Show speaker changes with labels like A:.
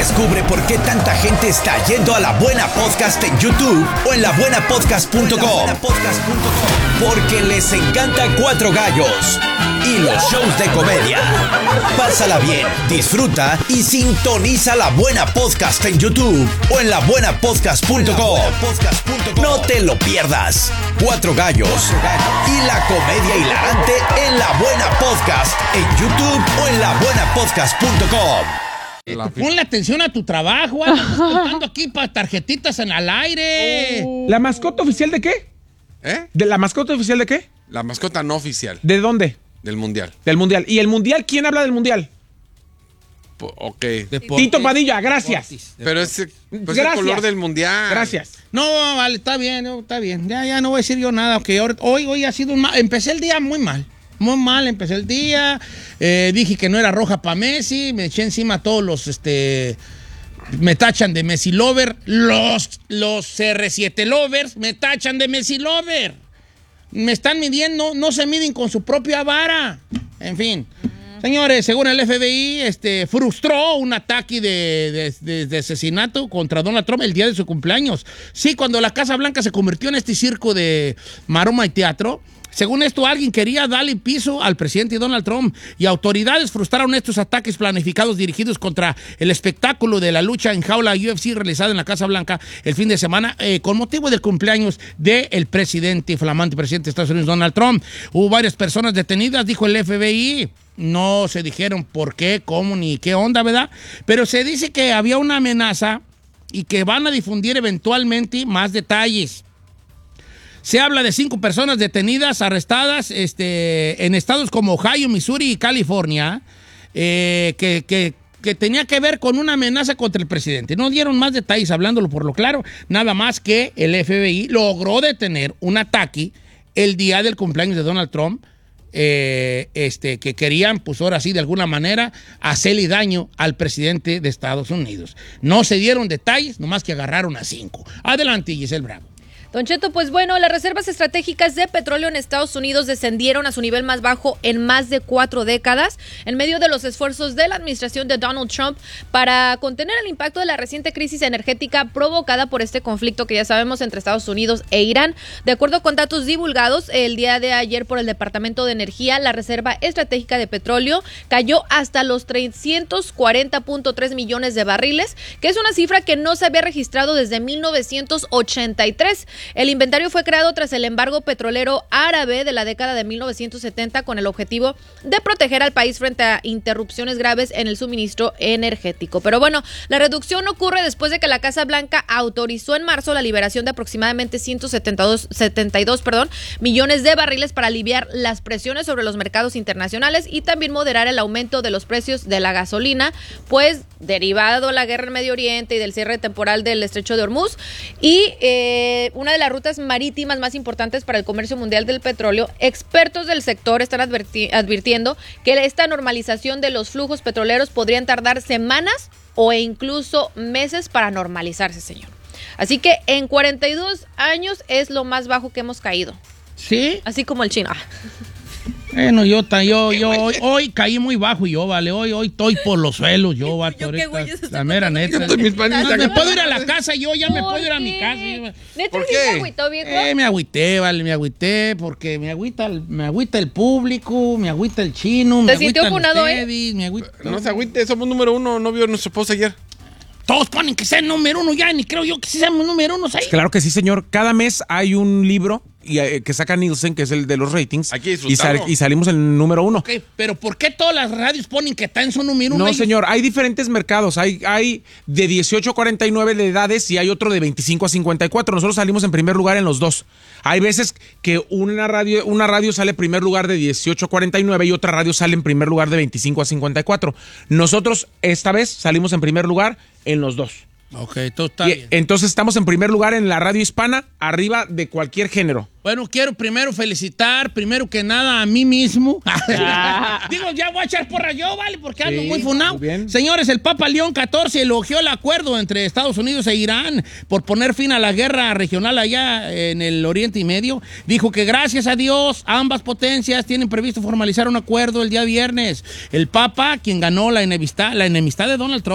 A: Descubre por qué tanta gente está yendo a La Buena Podcast en YouTube o en labuenapodcast.com. Porque les encanta Cuatro Gallos y los shows de comedia. Pásala bien, disfruta y sintoniza La Buena Podcast en YouTube o en labuenapodcast.com. No te lo pierdas. Cuatro Gallos y la comedia hilarante en La Buena Podcast en YouTube o en labuenapodcast.com.
B: Ponle atención a tu trabajo, estás contando aquí para tarjetitas en al aire.
C: ¿La mascota oficial de qué? ¿La mascota oficial de qué?
D: La mascota no oficial.
C: ¿De dónde?
D: Del Mundial.
C: Del Mundial. ¿Y el Mundial? ¿Quién habla del Mundial?
D: Ok.
C: Tito Padilla, gracias.
D: Pero es el color del Mundial.
C: Gracias.
B: No, vale, está bien, está bien. Ya no voy a decir yo nada, porque hoy ha sido un mal. Empecé el día muy mal. Muy mal, empecé el día. Dije que no era roja para Messi. Me eché encima a todos los, me tachan de Messi Lover. Los CR7 Lovers me tachan de Messi Lover. Me están midiendo, no se miden con su propia vara. En fin. Señores, según el FBI, frustró un ataque de asesinato contra Donald Trump el día de su cumpleaños. Sí, cuando la Casa Blanca se convirtió en este circo de maroma y teatro. Según esto, alguien quería darle piso al presidente Donald Trump y autoridades frustraron estos ataques planificados dirigidos contra el espectáculo de la lucha en jaula UFC realizada en la Casa Blanca el fin de semana con motivo del cumpleaños del flamante presidente de Estados Unidos, Donald Trump. Hubo varias personas detenidas, dijo el FBI. No se dijeron por qué, cómo, ni qué onda, ¿verdad? Pero se dice que había una amenaza y que van a difundir eventualmente más detalles. Se habla de 5 personas detenidas, arrestadas en estados como Ohio, Missouri y California, que tenía que ver con una amenaza contra el presidente. No dieron más detalles hablándolo por lo claro, nada más que el FBI logró detener un ataque el día del cumpleaños de Donald Trump, que querían, pues ahora sí, de alguna manera, hacerle daño al presidente de Estados Unidos. No se dieron detalles, nomás que agarraron a 5. Adelante, Giselle Bravo.
E: Don Cheto, pues bueno, las reservas estratégicas de petróleo en Estados Unidos descendieron a su nivel más bajo en más de 4 décadas, en medio de los esfuerzos de la administración de Donald Trump para contener el impacto de la reciente crisis energética provocada por este conflicto que ya sabemos entre Estados Unidos e Irán. De acuerdo con datos divulgados el día de ayer por el Departamento de Energía, la reserva estratégica de petróleo cayó hasta los 340.3 millones de barriles, que es una cifra que no se había registrado desde 1983. El inventario fue creado tras el embargo petrolero árabe de la década de 1970 con el objetivo de proteger al país frente a interrupciones graves en el suministro energético. Pero bueno, la reducción ocurre después de que la Casa Blanca autorizó en marzo la liberación de aproximadamente 172 millones de barriles para aliviar las presiones sobre los mercados internacionales y también moderar el aumento de los precios de la gasolina, pues derivado de la guerra en Medio Oriente y del cierre temporal del Estrecho de Hormuz y una de las rutas marítimas más importantes para el comercio mundial del petróleo. Expertos del sector están advirtiendo que esta normalización de los flujos petroleros podrían tardar semanas o incluso meses para normalizarse, señor. Así que en 42 años es lo más bajo que hemos caído.
B: ¿Sí?
E: Así como el chino.
B: Bueno, yo hoy caí muy bajo yo, vale. Hoy estoy por los suelos, yo, vato. La mera neta. Me puedo ir a la casa, yo ya me puedo ir a mi casa.
E: ¿Neta se agüitó, viejo?
B: Me agüité, vale, me agüité porque me agüita el público, me agüita el chino, me agüita ustedes, me agüita.
D: No se agüite, somos número 1, no vio nuestra esposa ayer.
B: Todos ponen que sea el número 1 ya, ni creo yo que seamos número 1 ahí.
C: Claro que sí, señor. Cada mes hay un libro que saca Nielsen, que es el de los ratings.
D: Hay que disfrutarlo.
C: Y salimos el número 1.
B: Okay, pero ¿por qué todas las radios ponen que está en su número 1?
C: No, señor, hay diferentes mercados. Hay de 18 a 49 de edades y hay otro de 25 a 54. Nosotros salimos en primer lugar en los dos. Hay veces que una radio sale en primer lugar de 18 a 49 y otra radio sale en primer lugar de 25 a 54. Nosotros esta vez salimos en primer lugar en los dos.
B: Ok, todo está bien.
C: Entonces estamos en primer lugar en la radio hispana, arriba de cualquier género.
B: Bueno, quiero primero felicitar, primero que nada, a mí mismo. Digo, ya voy a echar porra yo, ¿vale? Porque ando muy funado. Señores, el Papa León XIV elogió el acuerdo entre Estados Unidos e Irán por poner fin a la guerra regional allá en el Oriente Medio. Dijo que gracias a Dios, ambas potencias tienen previsto formalizar un acuerdo el día viernes. El Papa, quien ganó la enemistad de Donald Trump,